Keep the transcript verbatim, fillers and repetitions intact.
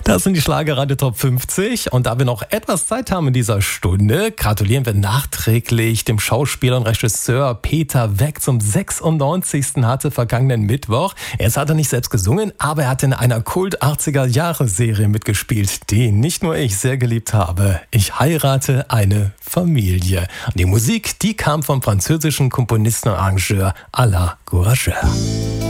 Das sind die Schlagerradio Top fünfzig und da wir noch etwas Zeit haben in dieser Stunde, gratulieren wir nachträglich dem Schauspieler und Regisseur Peter Weck zum sechsundneunzigsten hatte vergangenen Mittwoch. Erst hat er nicht selbst gesungen, aber er hat in einer Kult-achtziger-Jahre-Serie mitgespielt, die nicht nur ich sehr geliebt habe. Ich heirate eine Familie. Die Musik, die kam vom französischen Komponisten und Arrangeur Alain Gourageur.